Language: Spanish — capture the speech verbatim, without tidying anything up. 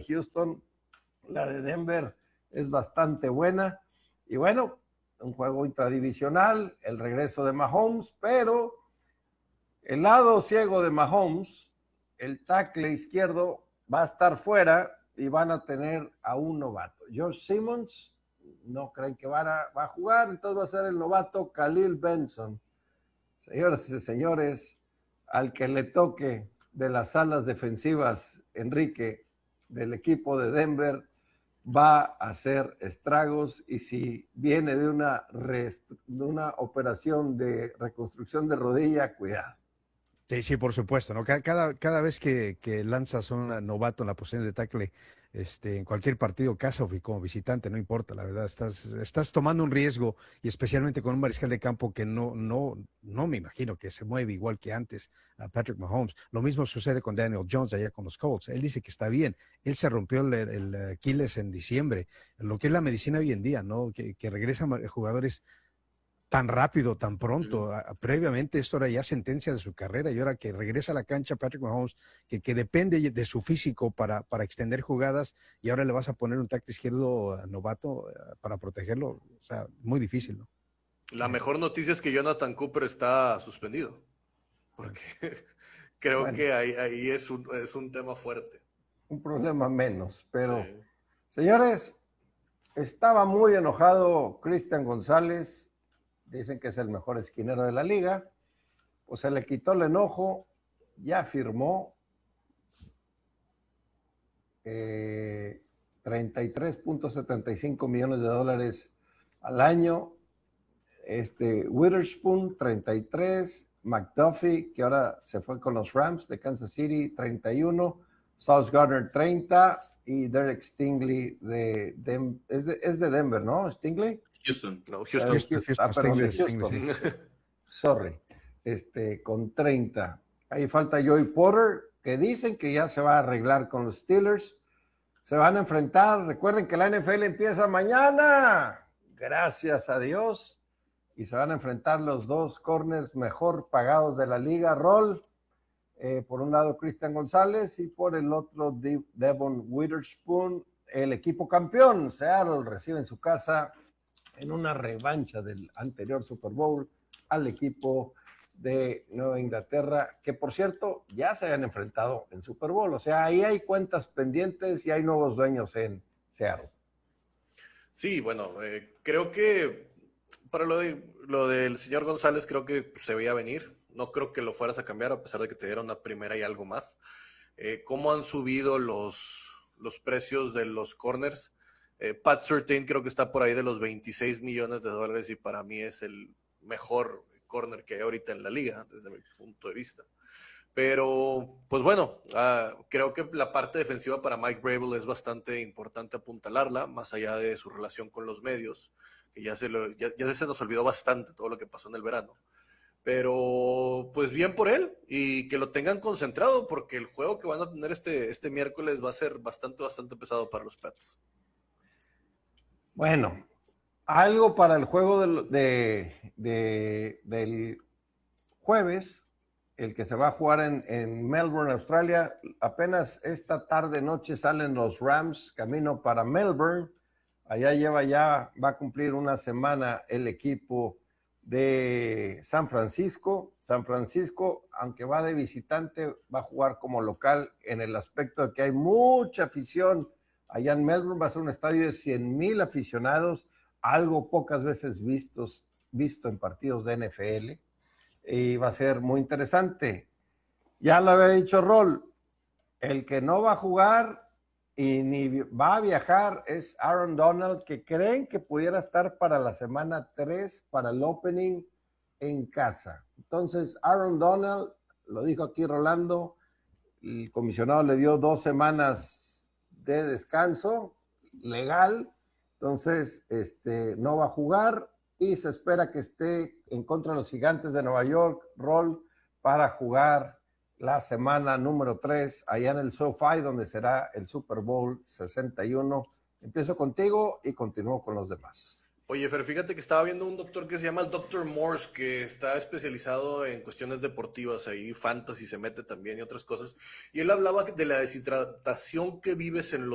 Houston, la de Denver es bastante buena. Y bueno, un juego intradivisional, el regreso de Mahomes, pero el lado ciego de Mahomes, el tackle izquierdo, va a estar fuera y van a tener a un novato. Josh Simmons, no creen que van a, va a jugar, entonces va a ser el novato Khalil Benson. Señoras y señores, al que le toque de las alas defensivas, Enrique, del equipo de Denver, va a hacer estragos, y si viene de una, de una operación de reconstrucción de rodilla, cuidado. Sí, sí, por supuesto, ¿no? Cada, cada vez que, que lanzas a un novato en la posición de tackle, este, en cualquier partido, casa o como visitante, no importa, la verdad, estás, estás tomando un riesgo, y especialmente con un mariscal de campo que no, no, no me imagino que se mueve igual que antes a Patrick Mahomes. Lo mismo sucede con Daniel Jones allá con los Colts. Él dice que está bien, él se rompió el, el Aquiles en diciembre, lo que es la medicina hoy en día, ¿no? Que, que regresan jugadores tan rápido, tan pronto. Uh-huh. Previamente esto era ya sentencia de su carrera, y ahora que regresa a la cancha Patrick Mahomes, que, que depende de su físico para, para extender jugadas, y ahora le vas a poner un tackle izquierdo novato para protegerlo. O sea, muy difícil, ¿no? La mejor noticia es que Jonathan Cooper está suspendido, porque creo bueno, que ahí, ahí es, un, es un tema fuerte. Un problema menos, pero sí. Señores, estaba muy enojado Cristian González. Dicen que es el mejor esquinero de la liga, pues se le quitó el enojo, ya firmó eh, treinta y tres punto setenta y cinco millones de dólares al año. Este, Witherspoon, treinta y tres, McDuffie, que ahora se fue con los Rams de Kansas City, treinta y uno, Sauce Gardner, treinta, y Derek Stingley de, de, es, de es de Denver, ¿no? Stingley. Houston, no, Houston. Uh, Houston, Houston, ah, perdón, Stingley, Houston. Stingley, sí. Sorry. Este, con treinta. Ahí falta Joey Porter, que dicen que ya se va a arreglar con los Steelers. Se van a enfrentar. Recuerden que la N F L empieza mañana. Gracias a Dios. Y se van a enfrentar los dos corners mejor pagados de la liga. Roll, eh, por un lado Cristian González, y por el otro De- Devon Witherspoon. El equipo campeón, Seattle, recibe en su casa, en una revancha del anterior Super Bowl, al equipo de Nueva Inglaterra, que por cierto ya se habían enfrentado en Super Bowl. O sea, ahí hay cuentas pendientes y hay nuevos dueños en Seattle. Sí, bueno, eh, creo que para lo, de, lo del señor González, creo que se veía venir. No creo que lo fueras a cambiar, a pesar de que te dieron una primera y algo más. Eh, ¿Cómo han subido los, los precios de los corners? Eh, Pat Surtain creo que está por ahí de los veintiséis millones de dólares, y para mí es el mejor corner que hay ahorita en la liga, desde mi punto de vista. Pero, pues bueno, uh, creo que la parte defensiva para Mike Vrabel es bastante importante apuntalarla, más allá de su relación con los medios, que ya se, lo, ya, ya se nos olvidó bastante todo lo que pasó en el verano. Pero, pues bien por él, y que lo tengan concentrado, porque el juego que van a tener este, este miércoles va a ser bastante, bastante pesado para los Pats. Bueno, algo para el juego de, de, de, del jueves, el que se va a jugar en, en Melbourne, Australia. Apenas esta tarde noche salen los Rams camino para Melbourne. Allá lleva ya, va a cumplir una semana el equipo de San Francisco. San Francisco, aunque va de visitante, va a jugar como local, en el aspecto de que hay mucha afición allá en Melbourne. Va a ser un estadio de cien mil aficionados, algo pocas veces vistos, visto en partidos de N F L. Y va a ser muy interesante. Ya lo había dicho Rol, el que no va a jugar y ni va a viajar es Aaron Donald, que creen que pudiera estar para la semana tres, para el opening en casa. Entonces, Aaron Donald, lo dijo aquí Rolando, el comisionado le dio dos semanas de descanso legal, entonces este, no va a jugar, y se espera que esté en contra de los Gigantes de Nueva York, Roll, para jugar la semana número tres allá en el SoFi, donde será el Super Bowl sesenta y uno. Empiezo contigo y continúo con los demás. Oye, Fer, fíjate que estaba viendo un doctor que se llama el doctor Morse, que está especializado en cuestiones deportivas, ahí fantasy se mete también y otras cosas, y él hablaba de la deshidratación que vives en los